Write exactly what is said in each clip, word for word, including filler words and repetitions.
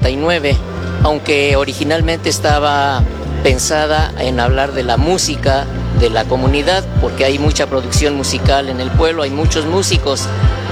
noventa y nueve, aunque originalmente estaba pensada en hablar de la música de la comunidad, porque hay mucha producción musical en el pueblo, hay muchos músicos,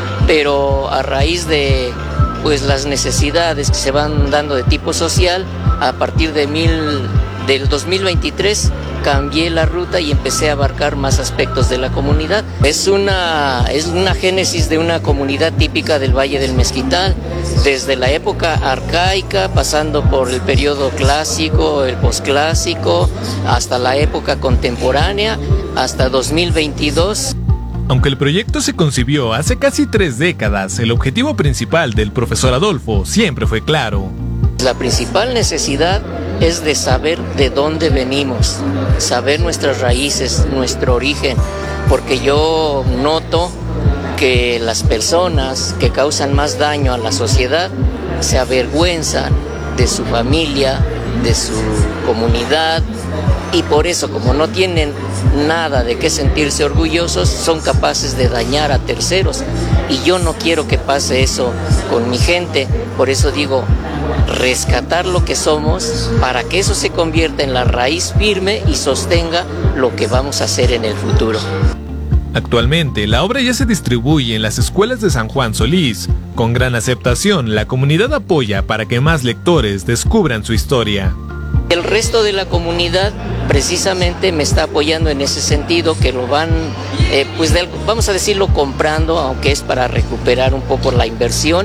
pero a raíz de pues las necesidades que se van dando de tipo social, a partir de mil, del dos mil veintitrés cambié la ruta y empecé a abarcar más aspectos de la comunidad. Es una, es una génesis de una comunidad típica del Valle del Mezquital, desde la época arcaica, pasando por el periodo clásico, el posclásico, hasta la época contemporánea, hasta dos mil veintidós. Aunque el proyecto se concibió hace casi tres décadas, el objetivo principal del profesor Adolfo siempre fue claro. La principal necesidad es de saber de dónde venimos, saber nuestras raíces, nuestro origen, porque yo noto que las personas que causan más daño a la sociedad se avergüenzan de su familia, de su comunidad, y por eso, como no tienen nada de qué sentirse orgullosos, son capaces de dañar a terceros, y yo no quiero que pase eso con mi gente. Por eso digo, rescatar lo que somos para que eso se convierta en la raíz firme y sostenga lo que vamos a hacer en el futuro. Actualmente, la obra ya se distribuye en las escuelas de San Juan Solís. Con gran aceptación, la comunidad apoya para que más lectores descubran su historia. El resto de la comunidad precisamente me está apoyando en ese sentido, que lo van, eh, pues de, vamos a decirlo, comprando, aunque es para recuperar un poco la inversión.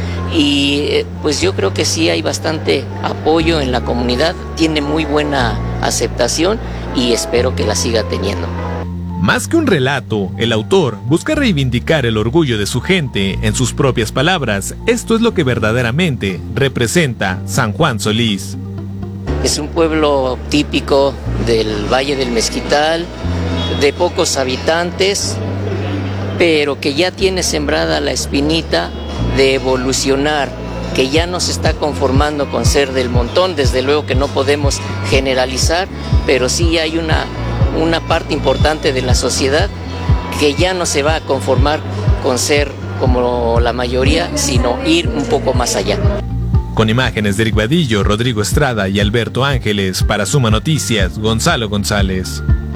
Y eh, pues yo creo que sí hay bastante apoyo en la comunidad, tiene muy buena aceptación y espero que la siga teniendo. Más que un relato, el autor busca reivindicar el orgullo de su gente. En sus propias palabras, esto es lo que verdaderamente representa San Juan Solís. Es un pueblo típico del Valle del Mezquital, de pocos habitantes, pero que ya tiene sembrada la espinita de evolucionar, que ya no se está conformando con ser del montón. Desde luego que no podemos generalizar, pero sí hay una, una parte importante de la sociedad que ya no se va a conformar con ser como la mayoría, sino ir un poco más allá. Con imágenes de Eric Vadillo, Rodrigo Estrada y Alberto Ángeles, para Suma Noticias, Gonzalo González.